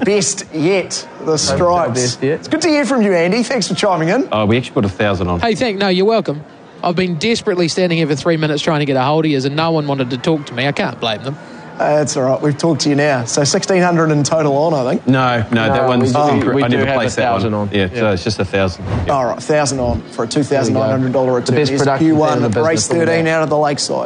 best yet, the Stripes. Best yet. It's good to hear from you, Andy. Thanks for chiming in. Oh, we actually put 1,000 on. Hey, no, you're welcome. I've been desperately standing here for 3 minutes trying to get a hold of you, and no one wanted to talk to me. I can't blame them. That's all right. We've talked to you now. So 1,600 in total on, I think. No, that one's... we I do never have placed that 1,000 one. on. Yeah, so it's just 1,000. Yep. All right, 1,000 on for a $2,900 return. The best Here's production in the Q1, business race all 13 day. out of the Lakeside.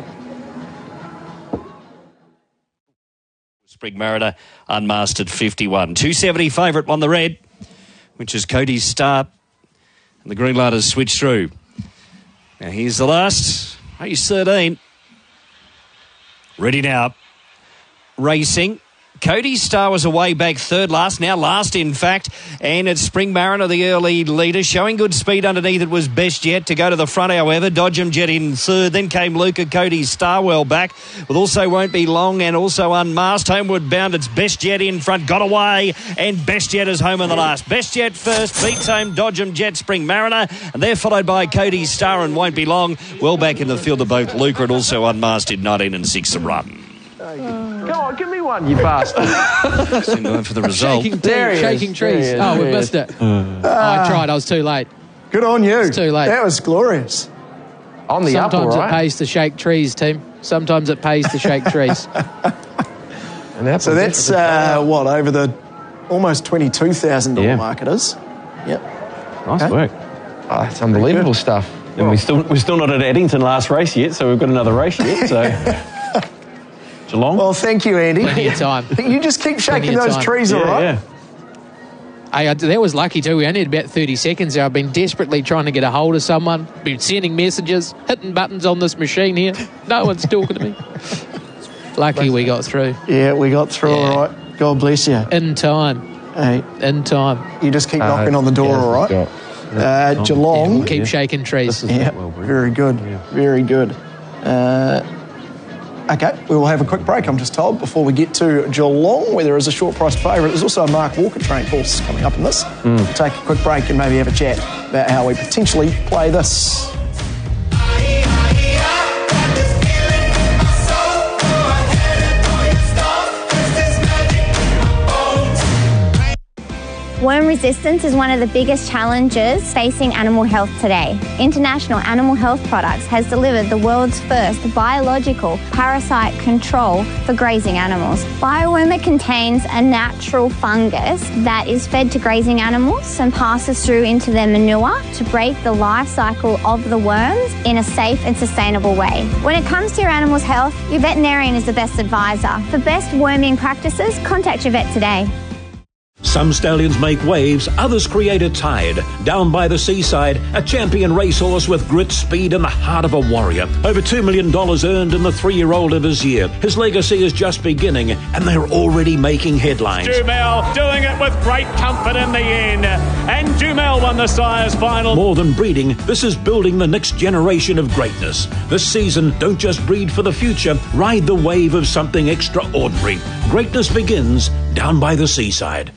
Spring Mariner unmastered 51. 270 favourite won the red, which is Cody's Star. And the green light has switched through. Now here's the last. Race 13. Ready now. Racing. Cody's Star was away back third last, now last in fact, and it's Spring Mariner, the early leader, showing good speed underneath. It was Best Jet to go to the front, however. Dodgem Jet in third, then came Luca Cody's Star well back, with Also Won't Be Long and also Unmasked. Homeward bound, it's Best Jet in front, got away, and Best Jet is home in the last. Best Jet first, beats home Dodgem Jet, Spring Mariner, and they're followed by Cody's Star and Won't Be Long. Well back in the field of both Luca and also Unmasked in 19 and 6 a run. Go on, give me one, you bastard. Soon time for the result. Shaking trees. Oh, we missed it. I tried. I was too late. Good on you. It's too late. That was glorious. On the up, all Sometimes right. it pays to shake trees, team. Sometimes it pays to shake trees. And So that's, over the almost $22,000 mark it is. Yep. Nice work. Oh, that's unbelievable stuff. And we're still not at Addington last race yet, so we've got another race yet, so... Geelong? Well, thank you, Andy. Plenty of time. You just keep shaking Plenty of those time. trees, all right? Yeah. Hey, that was lucky too. We only had about 30 seconds there. I've been desperately trying to get a hold of someone, been sending messages, hitting buttons on this machine here. No one's talking to me. Lucky we got through. Yeah, we got through all right. God bless you. In time. Hey, In time. you just keep knocking on the door, all right? Geelong. Keep shaking trees. Yeah, very good. Very good. Okay, we will have a quick break, I'm just told, before we get to Geelong, where there is a short price favourite. There's also a Mark Walker trained horse coming up in this. We'll take a quick break and maybe have a chat about how we potentially play this. Worm resistance is one of the biggest challenges facing animal health today. International Animal Health Products has delivered the world's first biological parasite control for grazing animals. Biowormer contains a natural fungus that is fed to grazing animals and passes through into their manure to break the life cycle of the worms in a safe and sustainable way. When it comes to your animal's health, your veterinarian is the best advisor. For best worming practices, contact your vet today. Some stallions make waves, others create a tide. Down by the Seaside, a champion racehorse with grit, speed, and the heart of a warrior. Over $2 million earned in the 3-year-old of his year. His legacy is just beginning, and they're already making headlines. Dumel doing it with great comfort in the end. And Dumel won the Sires final. More than breeding, this is building the next generation of greatness. This season, don't just breed for the future, ride the wave of something extraordinary. Greatness begins down by the Seaside.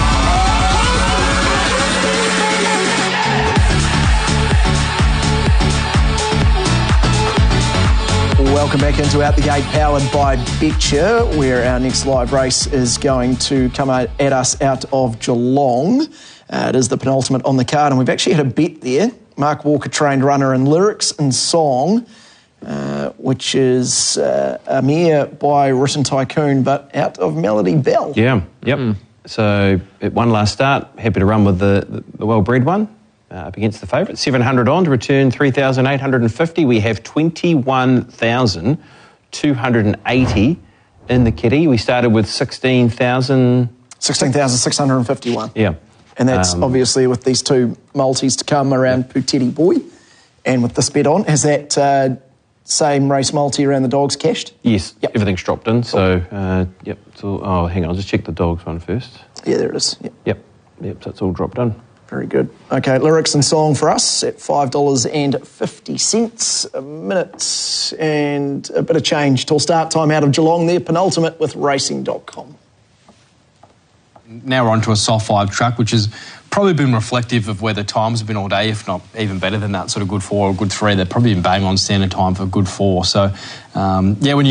Welcome back into Out the Gate, powered by Betcha, where our next live race is going to come at us out of Geelong. It is the penultimate on the card, and we've actually had a bet there. Mark Walker trained runner in Lyrics and Song, which is a mare by Written Tycoon, but out of Melody Bell. Yeah, yep. So it won last start. Happy to run with the well-bred one. Up against the favourite, 700 on to return 3,850. We have 21,280 in the kitty. We started with 16,651. Yeah. And that's obviously with these two multis to come around Puteti Boy. And with this bet on, has that same race multi around the dogs cashed? Yes, Yep. everything's dropped in. So, yep. So, hang on, I'll just check the dogs one first. Yeah, there it is. Yep. Yep, so it's all dropped in. Very good. Okay, Lyrics and Song for us at $5.50 a minute and a bit of change till start time out of Geelong there, penultimate with racing.com. Now we're onto a soft 5 track, which has probably been reflective of where the times have been all day, if not even better than that sort of good 4 or good 3. They've probably been bang on standard time for good 4. So, when you